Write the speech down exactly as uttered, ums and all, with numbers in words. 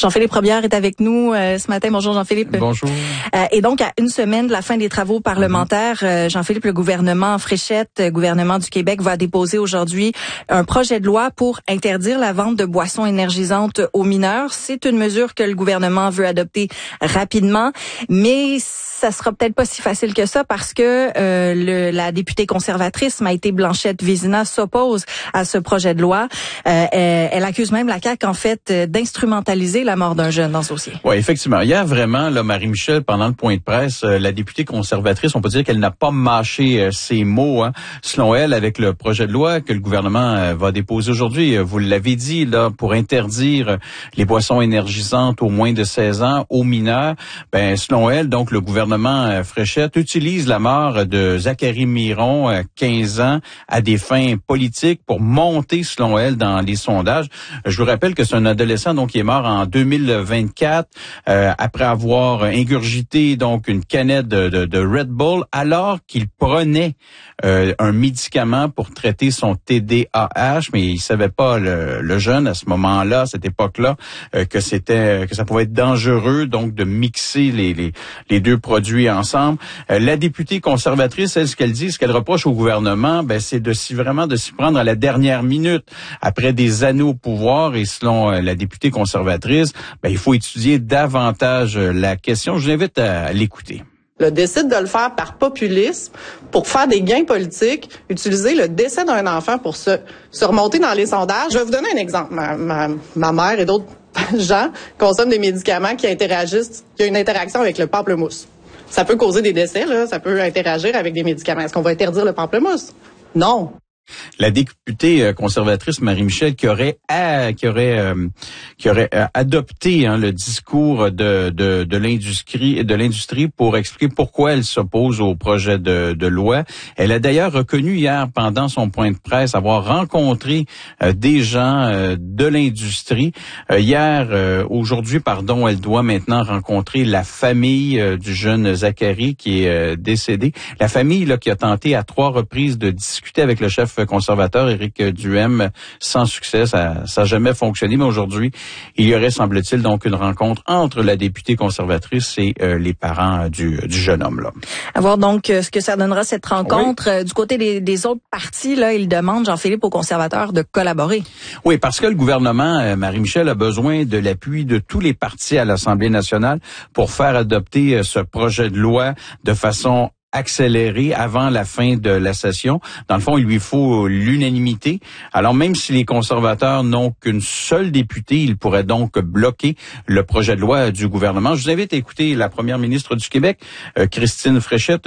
Jean-Philippe Robillard est avec nous euh, ce matin. Bonjour Jean-Philippe. Bonjour. Euh, et donc, à une semaine de la fin des travaux parlementaires, euh, Jean-Philippe, le gouvernement Fréchette, euh, gouvernement du Québec, va déposer aujourd'hui un projet de loi pour interdire la vente de boissons énergisantes aux mineurs. C'est une mesure que le gouvernement veut adopter rapidement, mais ça sera peut-être pas si facile que ça parce que euh, le, la députée conservatrice Maïté Blanchette-Vizina s'oppose à ce projet de loi. Euh, elle, elle accuse même la C A Q en fait d'instrumentaliser la mort d'un jeune dans ce dossier. Oui, effectivement. Hier, vraiment, là, Marie-Michel, pendant le point de presse, euh, la députée conservatrice, on peut dire qu'elle n'a pas mâché euh, ses mots. Hein. Selon elle, avec le projet de loi que le gouvernement euh, va déposer aujourd'hui, euh, vous l'avez dit, là, pour interdire euh, les boissons énergisantes aux moins de seize ans aux mineurs, ben, selon elle, donc, le gouvernement euh, Fréchette utilise la mort de Zachary Miron, euh, quinze ans, à des fins politiques pour monter, selon elle, dans les sondages. Je vous rappelle que c'est un adolescent, donc, qui est mort en deux mille vingt-quatre, euh, après avoir ingurgité donc une canette de, de, de Red Bull, alors qu'il prenait euh, un médicament pour traiter son T D A H, mais il savait pas le, le jeune à ce moment-là, à cette époque-là, euh, que c'était que ça pouvait être dangereux donc de mixer les les, les deux produits ensemble. Euh, la députée conservatrice, elle, ce qu'elle dit, ce qu'elle reproche au gouvernement, ben c'est de s'y vraiment de s'y prendre à la dernière minute après des années au pouvoir, et selon euh, la députée conservatrice, ben il faut étudier davantage la question. Je vous invite à l'écouter. Le décide de le faire par populisme, pour faire des gains politiques, utiliser le décès d'un enfant pour se, se remonter dans les sondages. Je vais vous donner un exemple. Ma, ma, ma mère et d'autres gens consomment des médicaments qui interagissent, qui ont une interaction avec le pamplemousse. Ça peut causer des décès, là, ça peut interagir avec des médicaments. Est-ce qu'on va interdire le pamplemousse? Non. La députée conservatrice Marie-Michel qui aurait à, qui aurait euh, qui aurait euh, adopté hein, le discours de de, de l'industrie de l'industrie pour expliquer pourquoi elle s'oppose au projet de, de loi. Elle a d'ailleurs reconnu hier pendant son point de presse avoir rencontré euh, des gens euh, de l'industrie. Euh, hier, euh, aujourd'hui, pardon, elle doit maintenant rencontrer la famille euh, du jeune Zachary qui est euh, décédé. La famille là qui a tenté à trois reprises de discuter avec le chef conservateur Éric Duhem sans succès, ça ça n'a jamais fonctionné, mais aujourd'hui, il y aurait, semble-t-il, donc une rencontre entre la députée conservatrice et euh, les parents du, du jeune homme là. À voir donc ce que ça donnera cette rencontre. Oui. Du côté des, des autres partis, là, ils demandent, Jean-Philippe, aux conservateurs de collaborer. Oui, parce que le gouvernement, euh, Marie-Michel, a besoin de l'appui de tous les partis à l'Assemblée nationale pour faire adopter euh, ce projet de loi de façon accéléré avant la fin de la session. Dans le fond, il lui faut l'unanimité. Alors, même si les conservateurs n'ont qu'une seule députée, ils pourraient donc bloquer le projet de loi du gouvernement. Je vous invite à écouter la première ministre du Québec, euh, Christine Fréchette,